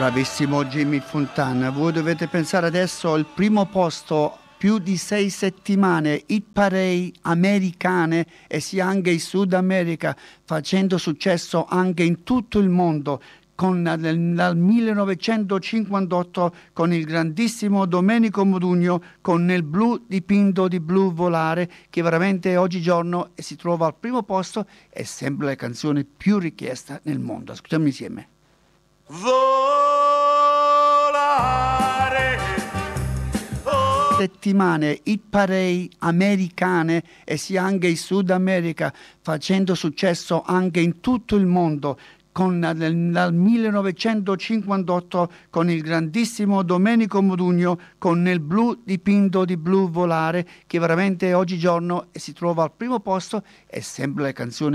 Bravissimo Jimmy Fontana. Voi dovete pensare adesso al primo posto, più di 6 settimane, hit parade americane e sia anche in Sud America, facendo successo anche in tutto il mondo. Dal 1958 con il grandissimo Domenico Modugno con Nel blu dipinto di blu volare, che veramente oggigiorno si trova al primo posto, è sempre la canzone più richiesta nel mondo. Ascoltiamo insieme. Volare, settimane, hit parade americane e sia anche in Sud America, facendo successo anche in tutto il mondo. Dal 1958 con il grandissimo Domenico Modugno con Nel blu dipinto di blu volare, che veramente oggigiorno si trova al primo posto, è sempre la canzone